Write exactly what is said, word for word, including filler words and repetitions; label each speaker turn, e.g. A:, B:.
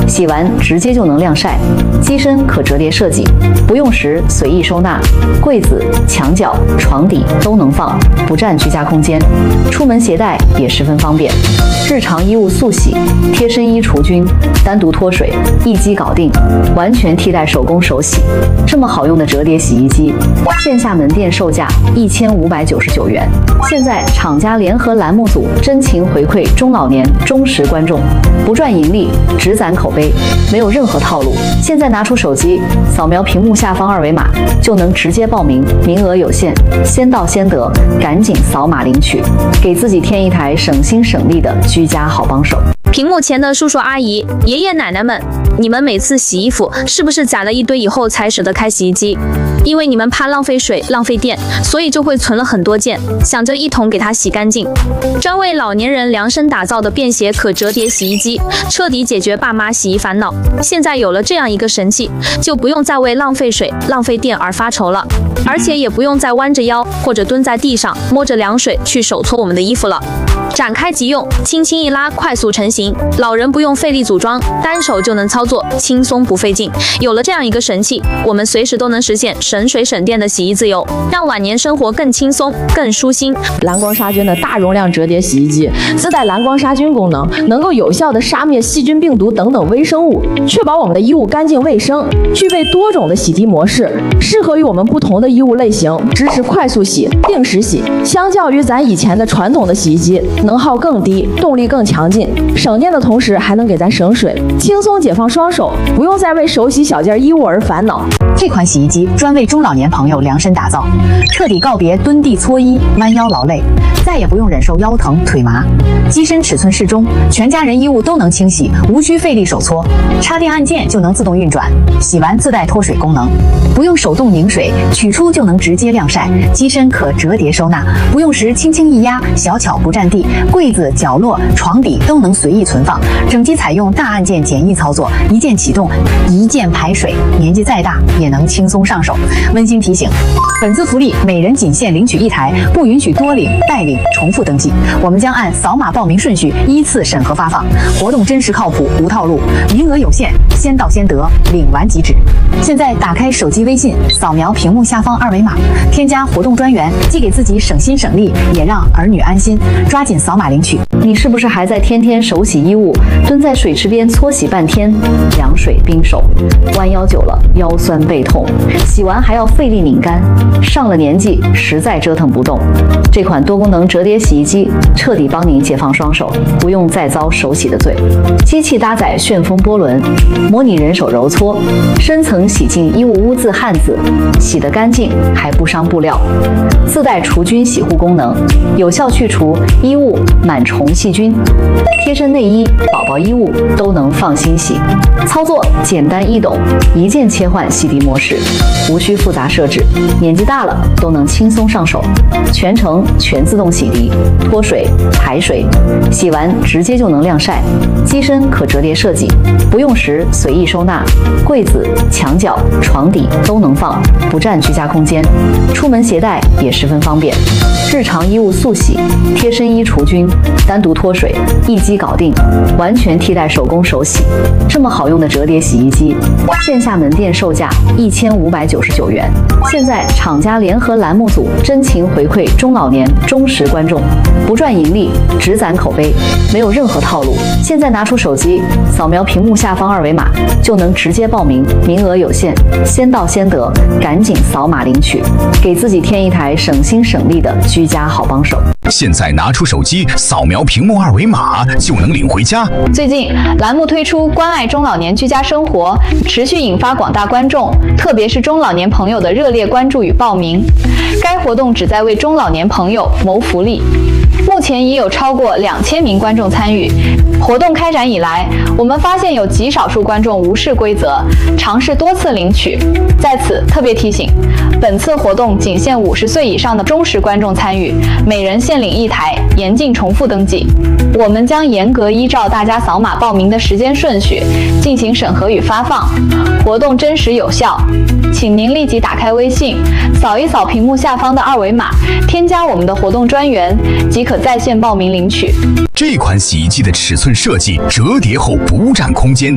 A: 洗完直接就能晾晒，机身可折叠设计，不用时随意收纳，柜子、墙角、床底都能放，不占居家空间。出门携带也十分方便。日常衣物速洗，贴身衣除菌，单独脱水，一机搞定，完全替代手工手洗。这么好用的折叠洗衣机，线下门店售价一千五百九十九元。现在厂家联合栏目组真情回馈中老年忠实观众，不赚盈利，只攒口碑，没有任何套路。现在拿出手机，扫描屏幕下方二维码，就能直接报名，名额有限，先到先得，赶紧扫码领取，给自己添一台省心省力的居家好帮手。
B: 屏幕前的叔叔阿姨、爷爷奶奶们，你们每次洗衣服是不是攒了一堆以后才舍得开洗衣机？因为你们怕浪费水、浪费电，所以就会存了很多件，想着一同给它洗干净。专为老年人量身打造的便携可折叠洗衣机，彻底解决爸妈洗衣烦恼。现在有了这样一个神器，就不用再为浪费水、浪费电而发愁了，而且也不用再弯着腰或者蹲在地上摸着凉水去手搓我们的衣服了。展开即用，轻轻一拉，快速成型。老人不用费力组装，单手就能操作，轻松不费劲。有了这样一个神器，我们随时都能实现省水省电的洗衣自由，让晚年生活更轻松、更舒心。
C: 蓝光杀菌的大容量折叠洗衣机自带蓝光杀菌功能，能够有效的杀灭细菌、病毒等等微生物，确保我们的衣物干净卫生。具备多种的洗涤模式，适合于我们不同的衣物类型，支持快速洗、定时洗。相较于咱以前的传统的洗衣机，能耗更低，动力更强劲，省电的同时还能给咱省水，轻松解放双手，不用再为手洗小件衣物而烦恼。
A: 这款洗衣机专为中老年朋友量身打造，彻底告别蹲地搓衣、弯腰劳累，再也不用忍受腰疼腿麻。机身尺寸适中，全家人衣物都能清洗，无需费力手搓，插电按键就能自动运转，洗完自带脱水功能，不用手动拧水，取出就能直接晾晒。机身可折叠收纳，不用时轻轻一压，小巧不占地，柜子、角落、床底都能随意存放。整机采用大按键简易操作，一键启动，一键排水，年纪再大也能轻松上手。温馨提醒，本次福利每人仅限领取一台，不允许多领、代领、重复登记。我们将按扫码报名顺序依次审核发放，活动真实靠谱，无套路，名额有限，先到先得，领完即止。现在打开手机微信，扫描屏幕下方二维码，添加活动专员，既给自己省心省力，也让儿女安心。抓紧扫码领取。你是不是还在天天手洗衣物，蹲在水池边搓洗半天，凉水冰手，弯腰久了腰酸背痛，洗完还要费力拧干，上了年纪实在折腾不动。这款多功能折叠洗衣机彻底帮您解放双手，不用再遭手洗的罪。机器搭载旋风波轮，模拟人手揉搓，深层洗净衣物污渍汗渍，洗得干净还不伤布料。自带除菌洗护功能，有效去除衣物螨虫细菌，贴身内衣、宝宝衣物都能放心洗。操作简单易懂，一键切换洗涤模式，无需复杂设置，年纪大了都能轻松上手。全程全自动洗涤、脱水、排水，洗完直接就能晾晒。机身可折叠设计，不用时随意收纳，柜子、墙角、床底都能放，不占居家空间。出门携带也十分方便。日常衣物速洗，贴身衣除菌，单独脱水，一机搞定，完全替代手工手洗。这么好用的折叠洗衣机，线下门店售价一千五百九十九元。现在厂家联合栏目组真情回馈中老年忠实观众，不赚盈利，只攒口碑，没有任何套路。现在拿出手机，扫描屏幕下方二维码，就能直接报名，名额有限，先到先得，赶紧扫码领取，给自己添一台省心省力的居家好帮手。
D: 现在拿出手机，扫描屏幕二维码就能领回家。
E: 最近栏目推出关爱中老年居家生活，持续引发广大观众，特别是中老年朋友的热烈关注与报名。该活动旨在为中老年朋友谋福利，目前已有超过两千名观众参与。活动开展以来，我们发现有极少数观众无视规则，尝试多次领取。在此特别提醒，本次活动仅限五十岁以上的忠实观众参与，每人限领一台，严禁重复登记。我们将严格依照大家扫码报名的时间顺序进行审核与发放，活动真实有效。请您立即打开微信，扫一扫屏幕下方的二维码，添加我们的活动专员，即可在线报名领取。
D: 这款洗衣机的尺寸设计折叠后不占空间，